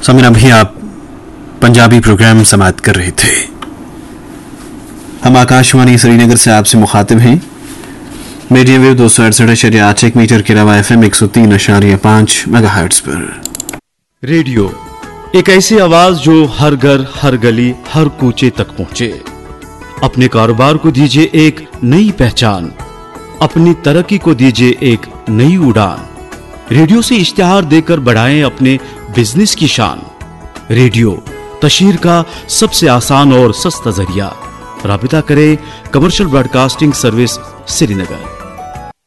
सामने अभी आप पंजाबी प्रोग्राम समाप्त कर रहे थे। हम आकाशवाणी श्रीनगर से आपसे मुखातिब हैं। मीडियम वेव 268.8 मीटर के अलावा FM 103.5 मेगाहर्ट्ज पर। रेडियो एक ऐसी आवाज जो हर घर, हर गली, हर कूचे तक पहुंचे। अपने कारोबार को दीजिए एक नई पहचान, अपनी तरक्की को दीजिए एक नई उड़ान। रेडियो से इश्तिहार देकर बढ़ाएं अपने बिजनेस की शान। रेडियो तशहीर का सबसे आसान और सस्ता जरिया। राबिता करें कमर्शियल ब्रॉडकास्टिंग सर्विस श्रीनगर।